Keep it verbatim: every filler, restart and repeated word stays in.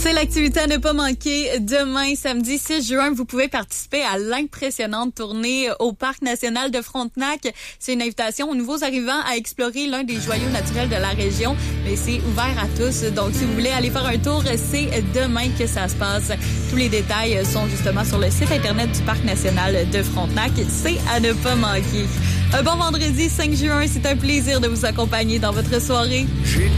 C'est l'activité à ne pas manquer. Demain, samedi six juin, vous pouvez participer à l'impressionnante tournée au Parc national de Frontenac. C'est une invitation aux nouveaux arrivants à explorer l'un des joyaux naturels de la région. Mais c'est ouvert à tous. Donc, si vous voulez aller faire un tour, c'est demain que ça se passe. Tous les détails sont justement sur le site Internet du Parc national de Frontenac. C'est à ne pas manquer. Un bon vendredi cinq juin. C'est un plaisir de vous accompagner dans votre soirée.